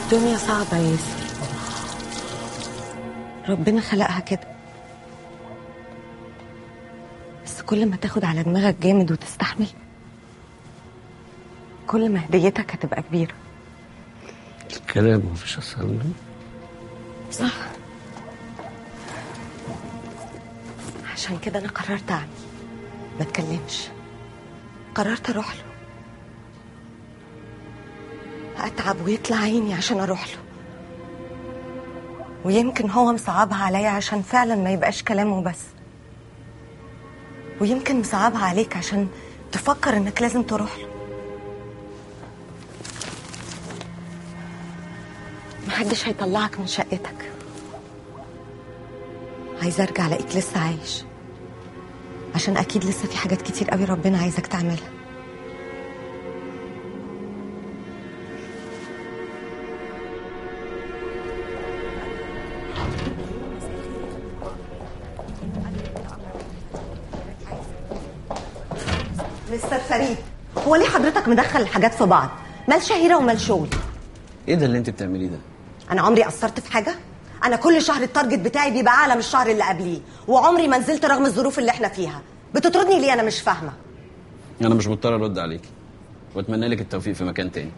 الدنيا صعبة يا ياسر، ربنا خلقها كده، بس كل ما تاخد على دماغك جامد وتستحمل كل ما هديتك هتبقى كبيرة. الكلام مفيش أسهل منه. صح، عشان كده أنا قررت أعمل ما اتكلمش، قررت أروح له، أتعب ويطلع عيني عشان أروح له، ويمكن هو مصعبها عليا عشان فعلا ما يبقاش كلامه بس، ويمكن مصعبها عليك عشان تفكر إنك لازم تروح له. محدش هيطلعك من شقتك. عايزة أرجع ألاقيك لسه عايش، عشان أكيد لسه في حاجات كتير قوي ربنا عايزك تعملها. مستر فريد، هو ليه حضرتك مدخل الحاجات في بعض؟ مال شهيرة ومال شغل. ايه ده اللي انت بتعمليه ده؟ انا عمري قصرت في حاجه؟ انا كل شهر التارجت بتاعي بيبقى اعلى من الشهر اللي قبليه، وعمري ما نزلت رغم الظروف اللي احنا فيها. بتطردني ليه؟ انا مش فاهمه. انا مش مضطر ارد عليكي، واتمنى لك التوفيق في مكان تاني.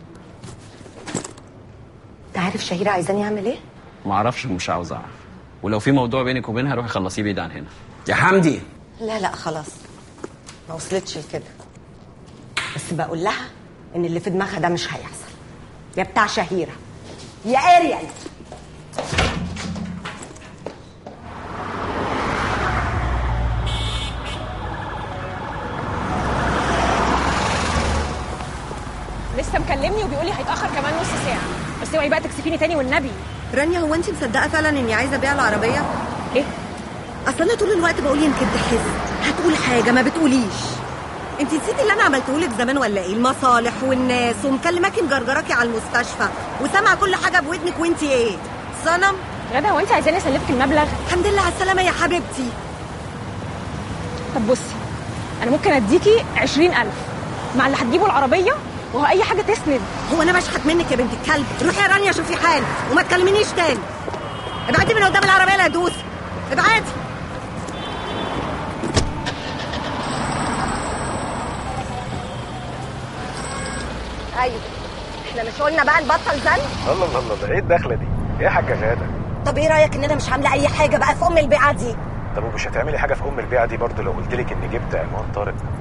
انت عارف شهيرة عايزاني اعمل ايه؟ ما اعرفش ومش عاوز اعرف، ولو في موضوع بينك وبينها روحي خلصيه بعيد عن هنا يا حمدي. لا خلاص، ما وصلتش لكده، بس بقول لها ان اللي في دماغها ده مش هيحصل. يا بتاع شهيرة يا اريال. لسه مكلمني وبيقول لي هيتاخر كمان نص ساعه، بس اوعي بقى تكسفيني تاني والنبي. رانيا، هو انت مصدقه فعلا اني عايزه ابيع العربيه؟ ايه؟ اصل انا طول الوقت بقول يمكن تحس هتقول حاجه ما بتقوليش. انت نسيتي اللي انا عملته لك زمان ولا ايه؟ المصالح والناس، ومكلماكي مجرجراكي على المستشفى، وسامعه كل حاجه بودنك، وانت ايه صنم؟ غدا، هو انت عايزاني اسلفك المبلغ؟ الحمد لله على السلامه يا حبيبتي. طب بصي، انا ممكن اديكي 20,000 مع اللي هتجيبوا العربيه، وهو اي حاجه تسند. هو انا بشحت منك يا بنت الكلب؟ روحي يا رانيا شوفي حالك وما تكلمينيش تاني. ابعدي من قدام العربيه لا ادوس، ابعدي. ايوه، احنا مش قلنا بقى نبطل زن؟ الله ده ايه الدخله دي؟ ايه يا حاجه غاده؟ طب ايه رايك ان انا مش عامله اي حاجه بقى في ام البيعه دي؟ طب ومش هتعملي حاجه في ام البيعه دي برضه لو قلت لك اني جبت عنوان طارق؟